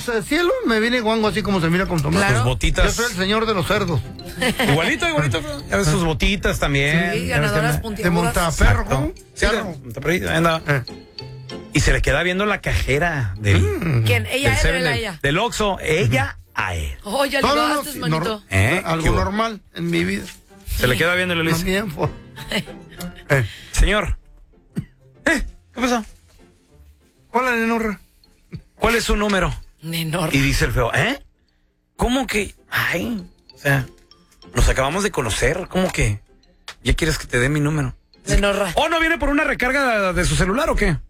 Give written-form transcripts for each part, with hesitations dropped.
cielos me viene guango así como se mira con tomate. Tus botitas. Yo soy el señor de los cerdos. Igualito. Ya ves sus botitas también. Sí, ganadoras puntiagudas. De montaperro, ¿cómo? Sí, ahí anda. Y se le queda viendo la cajera del... ¿Quién? ¿Ella del a él o él a ella? Del Oxxo, ella a él. Oh, ya le bajaste, manito. Algo normal en mi vida. Se le queda viendo y le dice... Tiempo. Señor. ¿Qué pasó? Hola, Nenorra. ¿Cuál es su número? Nenorra. Y dice el feo, ¿cómo que? Ay, o sea, nos acabamos de conocer, ¿cómo que? ¿Ya quieres que te dé mi número? Nenorra. ¿O no viene por una recarga de su celular o qué?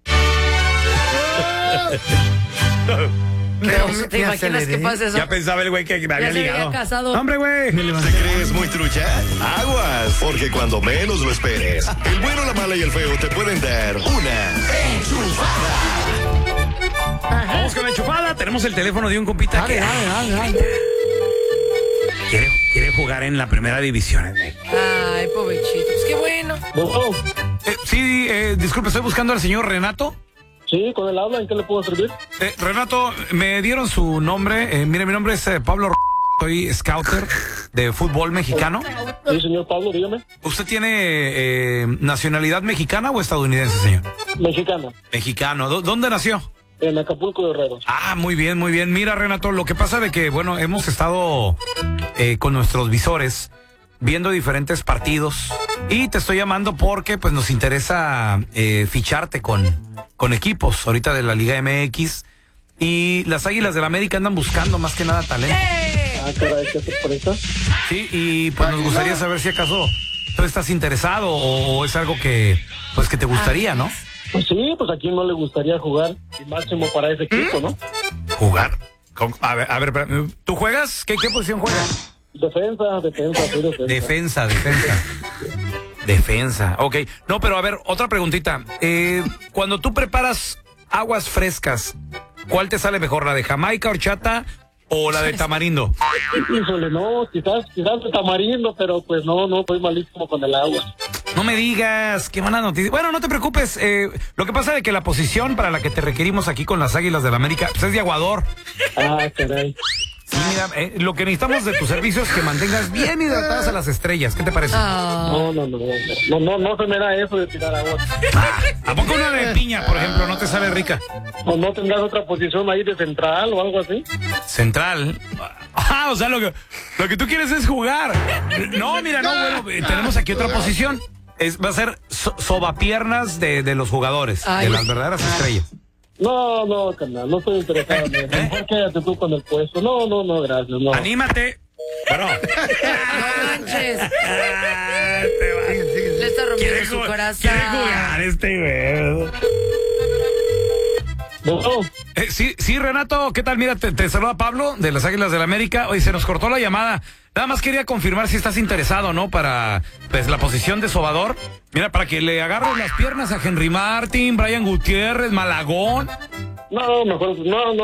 ¿Te imaginas qué pasa eso? Ya pensaba el güey que me había ligado. Había casado. ¡Hombre, güey! ¿Te crees muy trucha? Aguas, porque cuando menos lo esperes, el bueno, la mala y el feo te pueden dar una enchufada. Vamos con la enchufada. Tenemos el teléfono de un compita que quiere jugar en la primera división. Ay, pobrecito. Pues qué bueno. Sí, disculpe, estoy buscando al señor Renato. Sí, con el habla, ¿en qué le puedo servir? Renato, me dieron su nombre. Mire, mi nombre es Pablo. Soy scouter de fútbol mexicano. Sí, señor Pablo, dígame. ¿Usted tiene nacionalidad mexicana o estadounidense, señor? Mexicana. Mexicano. ¿Dónde nació? En Acapulco, Guerrero. Ah, muy bien, muy bien. Mira, Renato, lo que pasa de que, bueno, hemos estado con nuestros visores viendo diferentes partidos y te estoy llamando porque pues nos interesa ficharte con equipos ahorita de la Liga MX y las Águilas del América andan buscando más que nada talento. Ah, caray, ¿qué sorpresa? Sí, y pues nos gustaría saber si acaso tú estás interesado o es algo que pues que te gustaría, ¿no? Pues sí, pues a quién no le gustaría jugar y máximo para ese equipo, ¿no? ¿Jugar? A ver, ¿tú juegas? ¿Qué posición juegas? Defensa, ok. No, pero a ver, otra preguntita. Cuando tú preparas aguas frescas, ¿cuál te sale mejor, la de Jamaica, horchata o la de tamarindo? Híjole, no, quizás de tamarindo, pero pues no, soy malísimo con el agua. No me digas, qué mala noticia. Bueno, no te preocupes. Lo que pasa es que la posición para la que te requerimos aquí con las Águilas del América pues es de aguador. Ah, caray. Sí, mira, lo que necesitamos de tu servicio es que mantengas bien hidratadas a las estrellas. ¿Qué te parece? No se me da eso de tirar agua. ¿A poco una de piña, por ejemplo, no te sale rica? ¿O no tendrás otra posición ahí de central o algo así? ¿Central? O sea, lo que tú quieres es jugar. No, mira, bueno, tenemos aquí otra posición. Va a ser sobapiernas de los jugadores, de las verdaderas estrellas. No, carnal, no estoy interesado. Mejor quédate tú con el puesto. No, gracias, no. ¡Anímate! Bueno. No manches. Le está rompiendo su corazón. Quiere jugar güey. Sí, Renato, ¿qué tal? Mira, te saluda Pablo de las Águilas del América. Oye, se nos cortó la llamada. Nada más quería confirmar si estás interesado, ¿no? Para pues la posición de sobador. Mira, para que le agarren las piernas a Henry Martin, Brian Gutiérrez, Malagón. No, mejor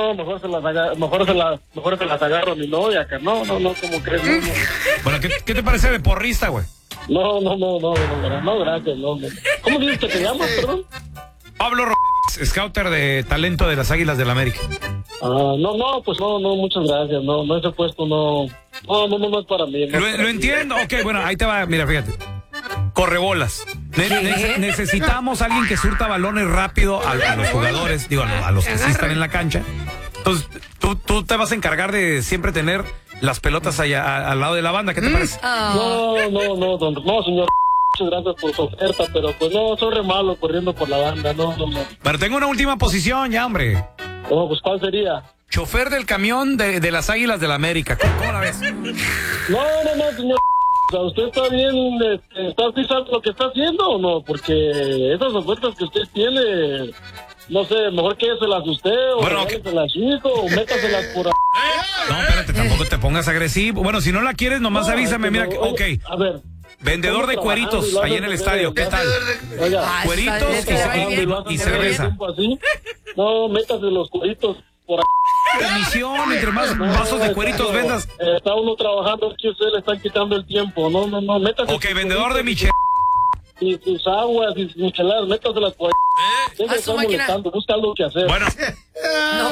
se las agarro a mi novia, acá. No, ¿cómo crees? No. Bueno, ¿qué te parece de porrista, güey? No, gracias, no. ¿Cómo dices que te llamas, perdón? Pablo scouter de talento de las Águilas del América. Pues no, muchas gracias. No, ese puesto no es para mí. Lo entiendo. Ok, bueno, ahí te va. Mira, fíjate. Correbolas. Necesitamos a alguien que surta balones rápido a los jugadores, a los que sí están en la cancha. Entonces, tú te vas a encargar de siempre tener las pelotas allá al lado de la banda. ¿Qué te parece? No, señor. Muchas gracias por su oferta, pero pues no, soy re malo corriendo por la banda, no. Pero tengo una última posición ya, hombre. Pues ¿cuál sería? Chofer del camión de las Águilas del América. ¿Cómo la ves? No, señor. O sea, ¿usted está bien, está sabe lo que está haciendo o no? Porque esas ofertas que usted tiene, no sé, mejor que se las usted o se las hijo o métaselas por ahí. No, espérate, tampoco te pongas agresivo. Bueno, si no la quieres, nomás avísame, mira, ok. A ver. Vendedor de cueritos ahí en el estadio, ¿qué tal? Cueritos y cerveza. No, métase los cueritos por ahí. Comisión, entre más vasos de cueritos vendas. Está uno trabajando, que ustedes le están quitando el tiempo. No, métase. Ok, vendedor de micheladas. Y sus aguas y sus micheladas, métaselas por ahí. Deja de estar molestando, busca algo que hacer. Bueno.